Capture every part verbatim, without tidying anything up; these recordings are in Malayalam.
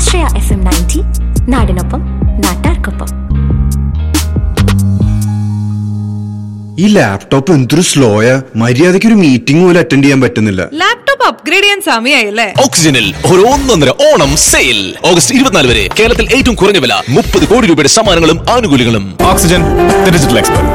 ആശ്രയ എഫ് എം നയൻറ്റി, നാടിനൊപ്പം നാട്ടാർക്കൊപ്പം. ഈ ലാപ്ടോപ്പ് എന്തൊരു സ്ലോയാ, മര്യാദയ്ക്ക് ഒരു മീറ്റിംഗ് പോലും അറ്റൻഡ് ചെയ്യാൻ പറ്റുന്നില്ല. ലാപ്ടോപ്പ് അപ്ഗ്രേഡ് ചെയ്യാൻ സമയമായില്ലേ? ഓക്സിജനിൽ ഒരു ഒന്നൊന്നര ഓണം സെയിൽ ഓഗസ്റ്റ് ഇരുപത്തിനാല് വരെ. കേരളത്തിൽ ഏറ്റവും കുറഞ്ഞ വില, മുപ്പത് കോടി രൂപയുടെ സമ്മാനങ്ങളും ആനുകൂല്യങ്ങളും. Oxygen, the digital expert.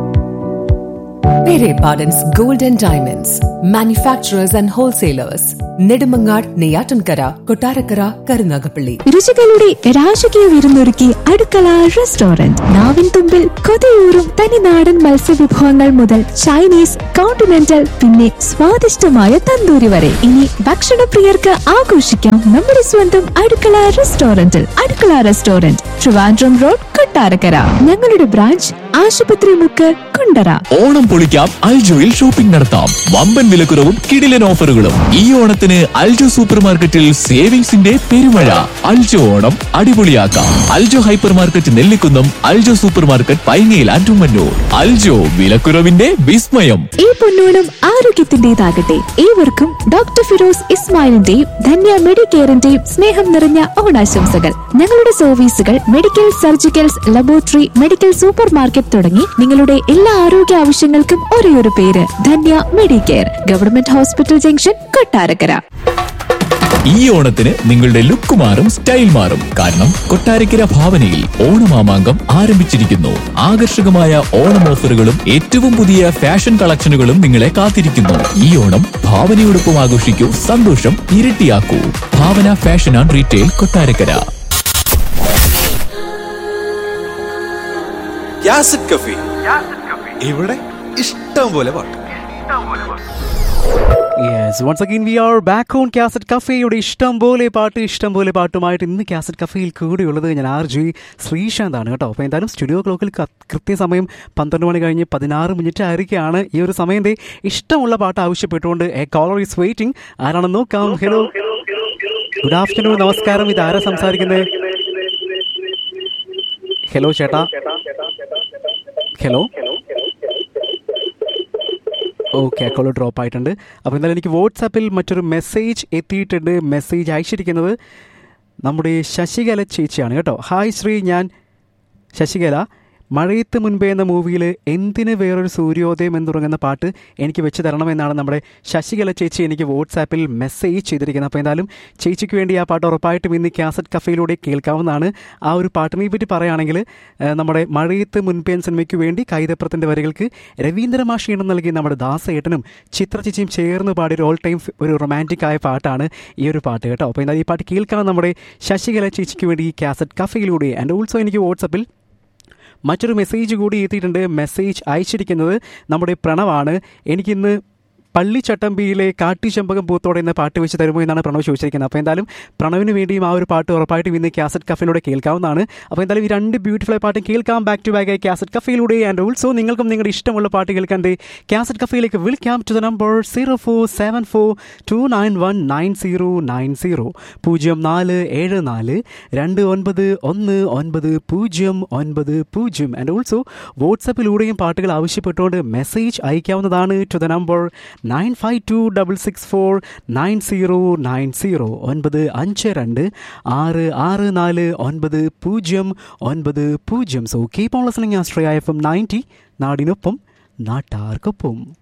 Pere Pardon's Gold and Diamonds, manufacturers and wholesalers. Nedumangad, Neyyattinkara, Kottarakkara, Karunagappally. രുചികളുടെ രാജകീയ വിരുന്നൊരുക്കി അടുക്കള റെസ്റ്റോറന്റ്. നാവിൻ തുമ്പിൽ കൊതിയൂറും തനിനാടൻ മത്സ്യവിഭവങ്ങൾ മുതൽ ചൈനീസ്, കോണ്ടിനെന്റൽ, പിന്നെ സ്വാദിഷ്ടമായ തന്തൂരി വരെ. ഇനി ഭക്ഷണപ്രിയർക്ക് ആഘോഷിക്കാം നമ്മുടെ സ്വന്തം അടുക്കള റെസ്റ്റോറന്റിൽ. അടുക്കള റെസ്റ്റോറന്റ്, ട്രിവാൻഡ്രം റോഡ്, കൊട്ടാരക്കര. ഞങ്ങളുടെ ബ്രാഞ്ച് ആശുപത്രി മുക്ക്, കുണ്ടറ. ഓണം പൊളിക്കാം, അൽജോയിൽ ഷോപ്പിംഗ് നടത്താം. വമ്പൻ വിലക്കുറവും കിടിലൻ ഓഫറുകളും. ഈ ഓണത്തിന് അൽജോ സൂപ്പർ മാർക്കറ്റിൽ സേവിങ്സിന്റെ പെരുമഴ. Aljo Onam അടിപൊളിയാക്കാം. Aljo hyper market Nellikunnam, Aljo super market പൈങ്ങയിൽ and Ummannoor. Aljo, വിലക്കുറവിന്റെ വിസ്മയം. ഈ പൊന്നോണം ആരോഗ്യത്തിന്റേതാകട്ടെ. ഏവർക്കും ഡോക്ടർ ഫിറോസ് ഇസ്മായിലിന്റെയും ധന്യ മെഡിക്കെയറിന്റെയും സ്നേഹം നിറഞ്ഞ ഓണാശംസകൾ. ഞങ്ങളുടെ സർവീസുകൾ medical, surgicals, laboratory, medical super market തുടങ്ങി നിങ്ങളുടെ എല്ലാ ആരോഗ്യ ആവശ്യങ്ങൾക്കും ഒരേയൊരു പേര്, Dhanya Medicare, government hospital junction, Kottarakkara. ഈ ഓണത്തിന് നിങ്ങളുടെ ലുക്ക് മാറും, സ്റ്റൈൽ മാറും. കാരണം കൊട്ടാരക്കര ഭാവനയിൽ ഓണമാമാങ്കം ആരംഭിച്ചിരിക്കുന്നു. ആകർഷകമായ ഓണം ഓഫറുകളും ഏറ്റവും പുതിയ ഫാഷൻ കളക്ഷനുകളും നിങ്ങളെ കാത്തിരിക്കുന്നു. ഈ ഓണം ഭാവനയോടൊപ്പം ആഘോഷിക്കൂ, സന്തോഷം ഇരട്ടിയാക്കൂ. ഭാവന fashion and retail, Kottarakkara. യാസിഡ് cafe, ഇവിടെ ഇഷ്ടം പോലെ പാട്ട്. Yes, once again we are back on Cassette Cafe. യുടെ ഇഷ്ടം പോലെ പാട്ട് ഇഷ്ടം പോലെ പാട്ടുമായിട്ട് ഇന്ന് കാസറ്റ് കഫേയിൽ കൂടിയുള്ളത് ഞാൻ ആർ ജി ശ്രീശാന്താണ് കേട്ടോ. അപ്പോൾ എന്തായാലും സ്റ്റുഡിയോ ക്ലോക്കിൽ കൃത്യസമയം പന്ത്രണ്ട് മണി കഴിഞ്ഞ് പതിനാറ് മിനിറ്റ് ആയിരിക്കുകയാണ്. ഈ ഒരു സമയം ഇഷ്ടമുള്ള പാട്ട് ആവശ്യപ്പെട്ടുകൊണ്ട് എ കോളർ ഈസ് വെയിറ്റിംഗ്. ആരാണെന്ന് നോക്കാം. ഹലോ, ഗുഡ് ആഫ്റ്റർനൂൺ, നമസ്കാരം. ഇത് ആരാ സംസാരിക്കുന്നത്? ഹലോ ചേട്ടാ, ഹലോ. ഓക്കെ, കോള് ഡ്രോപ്പ് ആയിട്ടുണ്ട്. അപ്പോൾ എന്തായാലും എനിക്ക് വാട്സാപ്പിൽ മറ്റൊരു മെസ്സേജ് എത്തിയിട്ടുണ്ട്. മെസ്സേജ് അയച്ചിരിക്കുന്നത് നമ്മുടെ ശശികല ചേച്ചിയാണ് കേട്ടോ. ഹായ് ശ്രീ, ഞാൻ ശശികല. മഴയത്ത് മുൻപേ എന്ന മൂവിയിൽ എന്തിന് വേറൊരു സൂര്യോദയം എന്ന് തുടങ്ങുന്ന പാട്ട് എനിക്ക് വെച്ച് തരണമെന്നാണ് നമ്മുടെ ശശികല ചേച്ചി എനിക്ക് വാട്സാപ്പിൽ മെസ്സേജ് ചെയ്തിരിക്കുന്നത്. അപ്പോൾ എന്തായാലും ചേച്ചിക്ക് വേണ്ടി ആ പാട്ട് ഉറപ്പായിട്ടും ഇന്ന് കാസറ്റ് കഫേയിലൂടെ കേൾക്കാവുന്നതാണ്. ആ ഒരു പാട്ടിനെ പറ്റി പറയുകയാണെങ്കിൽ നമ്മുടെ മഴയത്ത് മുൻപേ എന്ന സിനിമയ്ക്ക് വേണ്ടി കൈതപ്രത്തിൻ്റെ വരികൾക്ക് രവീന്ദ്ര മാഷ് ഈണം നൽകി നമ്മുടെ ദാസേട്ടനും ചിത്ര ചേച്ചിയും ചേർന്ന് പാടിയ ഒരു ഓൾ ടൈം ഒരു റൊമാൻറ്റിക് ആയ പാട്ടാണ് ഈ ഒരു പാട്ട് കേട്ടോ. അപ്പോൾ എന്തായാലും ഈ പാട്ട് കേൾക്കാൻ നമ്മുടെ ശശികല ചേച്ചിക്ക് വേണ്ടി കാസറ്റ് കഫേയിലൂടെ. ആൻഡ് ഓൾസോ എനിക്ക് വാട്സാപ്പിൽ മറ്റൊരു മെസ്സേജ് കൂടി എത്തിയിട്ടുണ്ട്. മെസ്സേജ് അയച്ചിരിക്കുന്നത് നമ്മുടെ പ്രണവാണ്. എനിക്കിന്ന് പള്ളിച്ചട്ടമ്പിയിലെ കാട്ടിച്ചെമ്പകം പൂത്തോടെ എന്ന പാട്ട് വെച്ച് തരുമോ എന്നാണ് പ്രണവ് ചോദിച്ചിരിക്കുന്നത്. അപ്പോൾ എന്തായാലും പ്രണവിന് വേണ്ടിയും ആ ഒരു പാട്ട് ഉറപ്പായിട്ടും ഇന്ന് കാസറ്റ് കഫയിലൂടെ കേൾക്കാവുന്നതാണ്. അപ്പോൾ എന്തായാലും ഈ രണ്ട് ബ്യൂട്ടിഫുൾ ആയ പാട്ടും കേൾക്കാം ബാക്ക് ടു ബാക്ക് ആയി കാസറ്റ് കഫയിലൂടെ. ആൻഡ് ഓൾസോ നിങ്ങൾക്കും നിങ്ങളുടെ ഇഷ്ടമുള്ള പാട്ട് കേൾക്കാൻ കാസറ്റ് കഫയിലേക്ക് വിളിക്കാം to the number zero four seven four to nine one nine zero nine zero പൂജ്യം നാല് ഏഴ് നാല് രണ്ട് ഒൻപത് ഒന്ന് ഒൻപത് പൂജ്യം ഒൻപത് പൂജ്യം. ആൻഡ് ഓൾസോ വാട്സപ്പിലൂടെയും പാട്ടുകൾ ആവശ്യപ്പെട്ടുകൊണ്ട് മെസ്സേജ് അയക്കാവുന്നതാണ് to the number nine five to double six four nine zero nine zero ഒൻപത് അഞ്ച് രണ്ട് ആറ് ആറ് നാല് ഒൻപത് പൂജ്യം ഒൻപത് പൂജ്യം. So keep on listening Ashraya F M ninety, നാടിനൊപ്പം നാട്ടാർക്കൊപ്പം.